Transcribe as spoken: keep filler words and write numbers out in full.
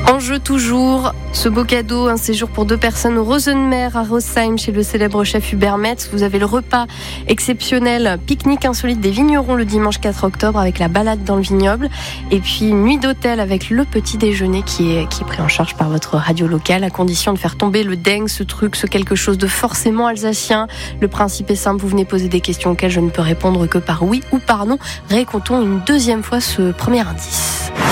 En jeu toujours, ce beau cadeau, un séjour pour deux personnes au Rosenmeer à Rosheim chez le célèbre chef Hubert Metz. Vous avez le repas exceptionnel, pique-nique insolite des vignerons le dimanche quatre octobre avec la balade dans le vignoble. Et puis une nuit d'hôtel avec le petit déjeuner qui est, qui est pris en charge par votre radio locale à condition de faire tomber le deng, ce truc, ce quelque chose de forcément alsacien. Le principe est simple, vous venez poser des questions auxquelles je ne peux répondre que par oui ou par non. Réécoutons une deuxième fois ce premier indice.